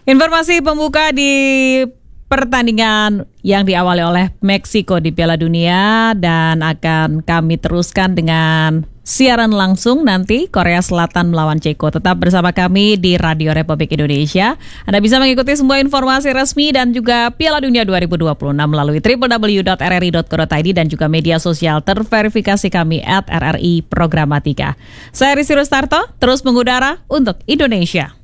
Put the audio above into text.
Informasi pembuka di pertandingan yang diawali oleh Meksiko di Piala Dunia dan akan kami teruskan dengan siaran langsung nanti Korea Selatan melawan Ceko. Tetap bersama kami di Radio Republik Indonesia. Anda bisa mengikuti semua informasi resmi dan juga Piala Dunia 2026 melalui www.rri.co.id dan juga media sosial terverifikasi kami @RRI Programatika. Saya Rizky Rustarto, terus mengudara untuk Indonesia.